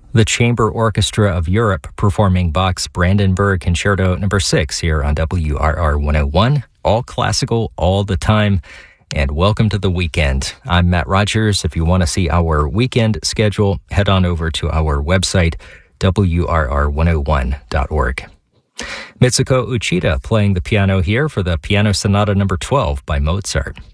The Chamber Orchestra of Europe performing Bach's Brandenburg Concerto No. 6 here on WRR 101. All classical, all the time. And welcome to the weekend. I'm Matt Rogers. If you want to see our weekend schedule, head on over to our website, WRR101.org. Mitsuko Uchida playing the piano here for the Piano Sonata No. 12 by Mozart.